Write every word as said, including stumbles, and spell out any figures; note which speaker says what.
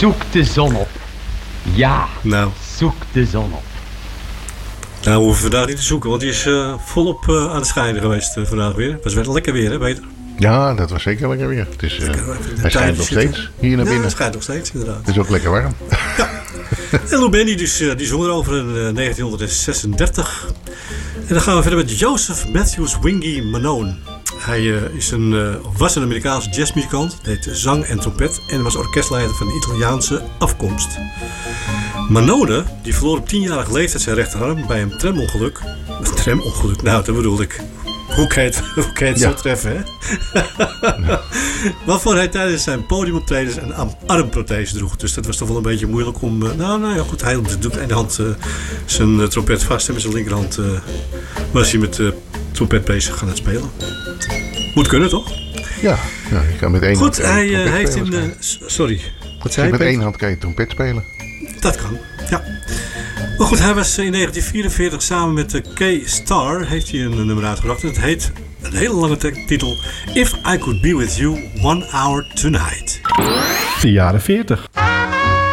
Speaker 1: Zoek de zon op. Ja,
Speaker 2: nou.
Speaker 1: zoek de zon op.
Speaker 2: Nou, we hoeven vandaag niet te zoeken, want die is uh, volop uh, aan het schijnen geweest uh, vandaag weer. Het was wel lekker weer, hè, Peter?
Speaker 3: Ja, dat was zeker lekker weer. Het is, uh, hij schijnt nog steeds hier naar binnen. Ja,
Speaker 2: hij schijnt nog steeds, inderdaad.
Speaker 3: Het is ook lekker warm.
Speaker 2: Ja. En Lou Bendy, dus, uh, die zong erover in uh, negentien zesendertig. En dan gaan we verder met Joseph Matthews Wingy Manone. Hij uh, is een, uh, was een Amerikaanse jazzmuzikant, deed zang en trompet en was orkestleider van de Italiaanse afkomst. Manone, die verloor op tienjarige leeftijd zijn rechterarm bij een tramongeluk. Een tramongeluk, nou dat bedoel ik. Hoe kan je het, hoe kan je het ja. zo treffen, hè? Ja. Waarvoor hij tijdens zijn podiumoptredens een armprothese droeg. Dus dat was toch wel een beetje moeilijk om... Uh, nou, nou ja, goed, hij doet de ene hand uh, zijn uh, trompet vast en met zijn linkerhand uh, was hij met de uh, trompet bezig gaan het spelen. Moet kunnen, toch?
Speaker 3: Ja, ja je kan met één
Speaker 2: goed,
Speaker 3: hand
Speaker 2: hij uh, heeft in... Uh, sorry, wat zei je?
Speaker 3: Met één hand kan je trompet spelen.
Speaker 2: Dat kan, ja. Maar goed, hij was in negentien vierenveertig samen met de K-Star heeft hij een nummer uitgebracht. Het heet, een hele lange titel, If I Could Be With You One Hour Tonight.
Speaker 4: De jaren veertig.